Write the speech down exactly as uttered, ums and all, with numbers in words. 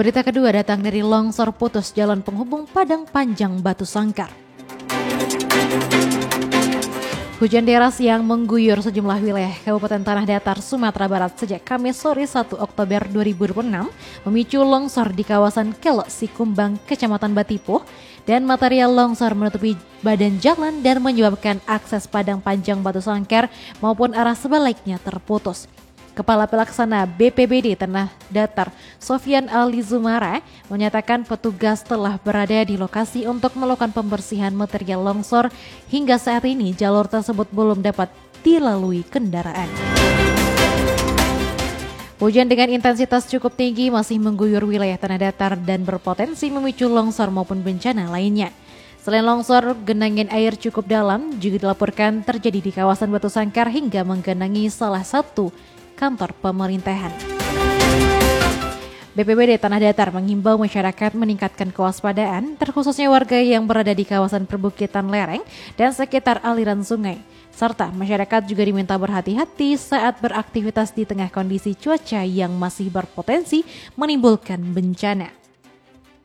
Berita kedua datang dari longsor putus jalan penghubung Padang Panjang Batu Sangkar. Hujan deras yang mengguyur sejumlah wilayah Kabupaten Tanah Datar, Sumatera Barat sejak Kamis sore satu Oktober dua ribu dua puluh enam memicu longsor di kawasan Kelok Sikumbang, Kecamatan Batipuh, dan material longsor menutupi badan jalan dan menyebabkan akses Padang Panjang Batu Sangkar maupun arah sebaliknya terputus. Kepala Pelaksana B P B D Tanah Datar, Sofyan Ali Zumara, menyatakan petugas telah berada di lokasi untuk melakukan pembersihan material longsor. Hingga saat ini jalur tersebut belum dapat dilalui kendaraan. Hujan dengan intensitas cukup tinggi masih mengguyur wilayah Tanah Datar dan berpotensi memicu longsor maupun bencana lainnya. Selain longsor, genangan air cukup dalam juga dilaporkan terjadi di kawasan Batu Sangkar hingga menggenangi salah satu kantor pemerintahan. B P B D Tanah Datar menghimbau masyarakat meningkatkan kewaspadaan, terkhususnya warga yang berada di kawasan perbukitan lereng dan sekitar aliran sungai. Serta masyarakat juga diminta berhati-hati saat beraktivitas di tengah kondisi cuaca yang masih berpotensi menimbulkan bencana.